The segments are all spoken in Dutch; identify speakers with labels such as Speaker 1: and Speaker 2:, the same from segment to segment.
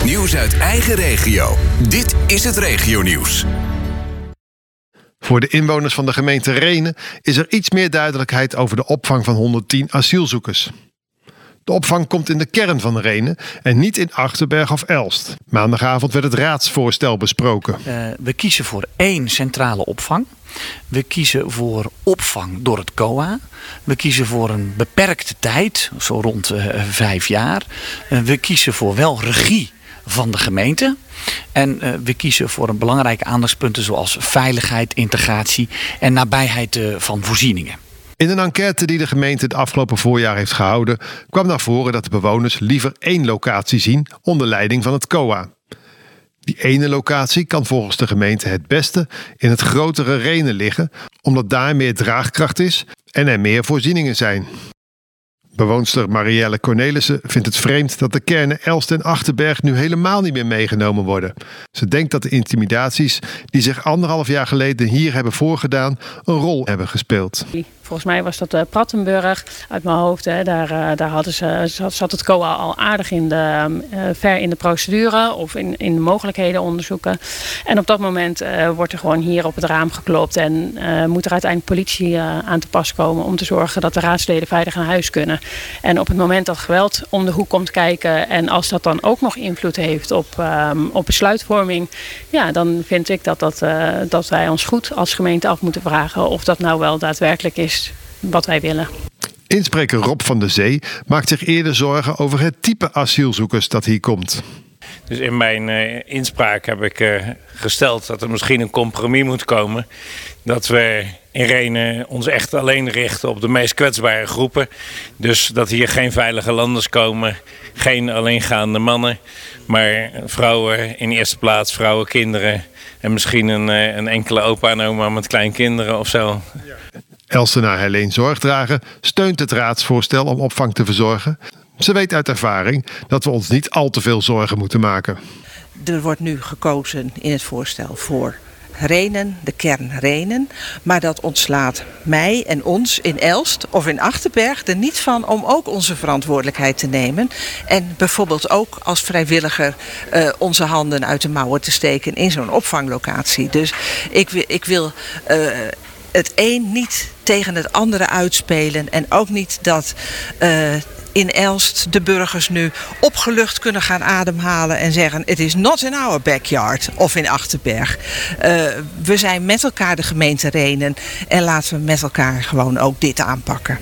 Speaker 1: Nieuws uit eigen regio. Dit is het regionieuws.
Speaker 2: Voor de inwoners van de gemeente Rhenen is er iets meer duidelijkheid over de opvang van 110 asielzoekers. De opvang komt in de kern van Rhenen en niet in Achterberg of Elst. Maandagavond werd het raadsvoorstel besproken.
Speaker 3: We kiezen voor 1 centrale opvang. We kiezen voor opvang door het COA. We kiezen voor een beperkte tijd, zo rond 5 jaar. We kiezen voor wel regie van de gemeente. En we kiezen voor een belangrijke aandachtspunten zoals veiligheid, integratie en nabijheid van voorzieningen.
Speaker 2: In een enquête die de gemeente het afgelopen voorjaar heeft gehouden, kwam naar voren dat de bewoners liever 1 locatie zien onder leiding van het COA. Die ene locatie kan volgens de gemeente het beste in het grotere Rhenen liggen, omdat daar meer draagkracht is en er meer voorzieningen zijn. Bewoonster Marielle Cornelissen vindt het vreemd dat de kernen Elst en Achterberg nu helemaal niet meer meegenomen worden. Ze denkt dat de intimidaties die zich 1,5 jaar geleden hier hebben voorgedaan een rol hebben gespeeld.
Speaker 4: Volgens mij was dat Prattenburg uit mijn hoofd. Hè. Daar zat het COA al aardig ver in de procedure of in de mogelijkheden onderzoeken. En op dat moment wordt er gewoon hier op het raam geklopt en moet er uiteindelijk politie aan te pas komen om te zorgen dat de raadsleden veilig naar huis kunnen. En op het moment dat geweld om de hoek komt kijken en als dat dan ook nog invloed heeft op besluitvorming, ja, dan vind ik dat wij ons goed als gemeente af moeten vragen of dat nou wel daadwerkelijk is wat wij willen.
Speaker 2: Inspreker Rob van der Zee maakt zich eerder zorgen over het type asielzoekers dat hier komt.
Speaker 5: Dus in mijn inspraak heb ik gesteld dat er misschien een compromis moet komen. Dat we in Rhenen ons echt alleen richten op de meest kwetsbare groepen. Dus dat hier geen veilige landers komen, geen alleengaande mannen. Maar vrouwen in eerste plaats, vrouwen, kinderen. En misschien een enkele opa en oma met kleinkinderen of zo.
Speaker 2: Elstenaar Helene Zorgdrager steunt het raadsvoorstel om opvang te verzorgen. Ze weet uit ervaring dat we ons niet al te veel zorgen moeten maken.
Speaker 6: Er wordt nu gekozen in het voorstel voor Rhenen, de kern Rhenen. Maar dat ontslaat mij en ons in Elst of in Achterberg er niet van om ook onze verantwoordelijkheid te nemen. En bijvoorbeeld ook als vrijwilliger onze handen uit de mouwen te steken in zo'n opvanglocatie. Dus ik wil het een niet tegen het andere uitspelen en ook niet dat in Elst de burgers nu opgelucht kunnen gaan ademhalen en zeggen it is not in our backyard of in Achterberg. We zijn met elkaar de gemeente Rhenen en laten we met elkaar gewoon ook dit aanpakken.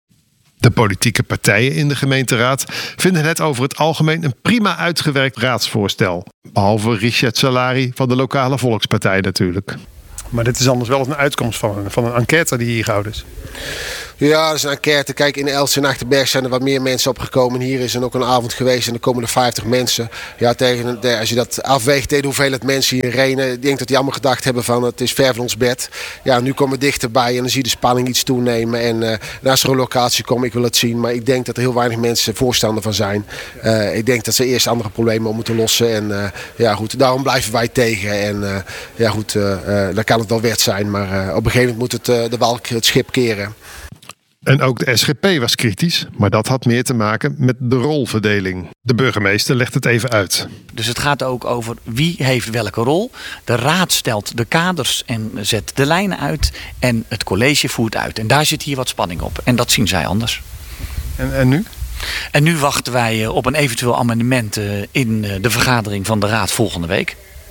Speaker 2: De politieke partijen in de gemeenteraad vinden het over het algemeen een prima uitgewerkt raadsvoorstel. Behalve Richard Salari van de lokale Volkspartij natuurlijk.
Speaker 7: Maar dit is anders wel een uitkomst van een enquête die hier gehouden is.
Speaker 8: Ja, dat is een enquête. Kijk, in Elst en Achterberg zijn er wat meer mensen opgekomen. Hier is er ook een avond geweest en er komen er 50 mensen. Ja, als je dat afweegt tegen hoeveelheid mensen hier in Rhenen, ik denk dat die allemaal gedacht hebben van het is ver van ons bed. Ja, nu komen we dichterbij en dan zie je de spanning iets toenemen. En als er een locatie komt, ik wil het zien. Maar ik denk dat er heel weinig mensen voorstander van zijn. Ik denk dat ze eerst andere problemen op moeten lossen. En ja, goed, daarom blijven wij tegen. En ja, goed, dan kan het wel wet zijn. Maar op een gegeven moment moet het schip keren.
Speaker 2: En ook de SGP was kritisch, maar dat had meer te maken met de rolverdeling. De burgemeester legt het even uit.
Speaker 3: Dus het gaat ook over wie heeft welke rol. De raad stelt de kaders en zet de lijnen uit. En het college voert uit. En daar zit hier wat spanning op. En dat zien zij anders.
Speaker 7: En nu? En
Speaker 3: nu wachten wij op een eventueel amendement in de vergadering van de raad volgende week.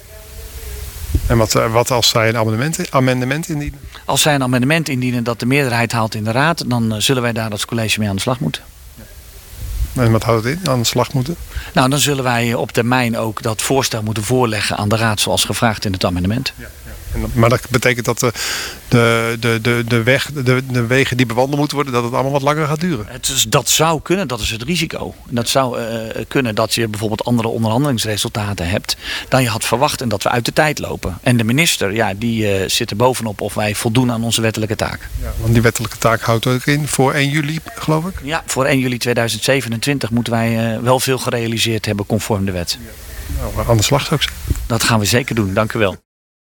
Speaker 7: En wat als zij een amendement indienen?
Speaker 3: Als zij een amendement indienen dat de meerderheid haalt in de raad, dan zullen wij daar als college mee aan de slag moeten.
Speaker 7: En wat houdt het in, aan de slag moeten?
Speaker 3: Nou, dan zullen wij op termijn ook dat voorstel moeten voorleggen aan de raad zoals gevraagd in het amendement.
Speaker 7: Ja. Maar dat betekent dat de wegen die bewandeld moeten worden, dat het allemaal wat langer gaat duren?
Speaker 3: Dat zou kunnen, dat is het risico. Dat zou kunnen dat je bijvoorbeeld andere onderhandelingsresultaten hebt dan je had verwacht en dat we uit de tijd lopen. En de minister, ja, die zit er bovenop of wij voldoen aan onze wettelijke taak.
Speaker 7: Ja, want die wettelijke taak houdt ook in voor 1 juli, geloof ik?
Speaker 3: Ja, voor 1 juli 2027 moeten wij wel veel gerealiseerd hebben conform de wet.
Speaker 7: Ja. Nou, aan de slag zou ik zeggen.
Speaker 3: Dat gaan we zeker doen, dank u wel.